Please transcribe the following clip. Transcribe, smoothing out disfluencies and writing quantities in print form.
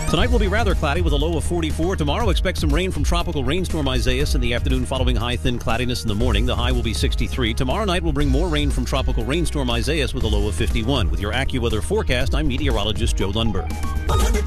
Tonight will be rather cloudy with a low of 44. Tomorrow, expect some rain from tropical rainstorm Isaias in the afternoon following high thin cloudiness in the morning. The high will be 63. Tomorrow night will bring more rain from tropical rainstorm Isaias with a low of 51. With your AccuWeather forecast, I'm meteorologist Joe Lundberg.